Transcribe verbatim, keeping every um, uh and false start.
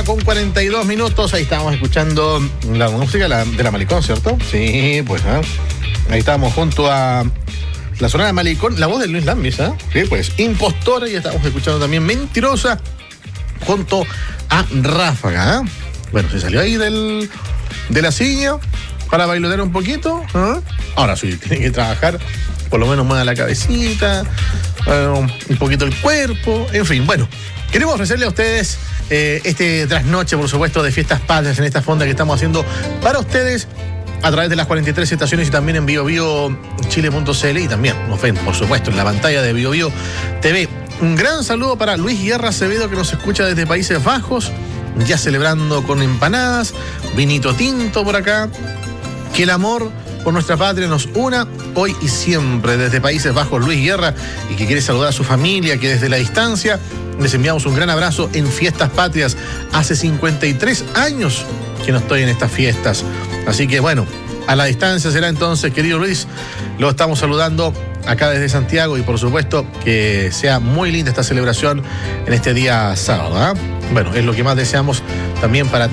con cuarenta y dos minutos. Ahí estábamos escuchando la música de la Malecón, ¿cierto? Sí, pues, ¿eh? Ahí estábamos junto a la Sonora Malecón, la voz de Luis Lambis, ¿eh? Sí, pues, Impostora, y estábamos escuchando también Mentirosa junto a Ráfaga, ¿eh? Bueno, se salió ahí del, de la silla para bailotear un poquito, ¿eh? Ahora sí, tiene que trabajar, por lo menos mueva la cabecita, uh, un poquito el cuerpo, en fin, bueno. Queremos ofrecerle a ustedes eh, este trasnoche, por supuesto, de Fiestas Patrias en esta fonda que estamos haciendo para ustedes a través de las cuarenta y tres estaciones y también en bio bio chile punto c l y también, nos ven, por supuesto, en la pantalla de Bio Bio T V. Un gran saludo para Luis Guerra Acevedo, que nos escucha desde Países Bajos, ya celebrando con empanadas, vinito tinto por acá. Que el amor por nuestra patria nos una hoy y siempre. Desde Países Bajos, Luis Guerra, y que quiere saludar a su familia, que desde la distancia les enviamos un gran abrazo en Fiestas Patrias. Hace cincuenta y tres años que no estoy en estas fiestas. Así que bueno, a la distancia será entonces, querido Luis, lo estamos saludando acá desde Santiago y por supuesto que sea muy linda esta celebración en este día sábado, ¿eh? Bueno, es lo que más deseamos también para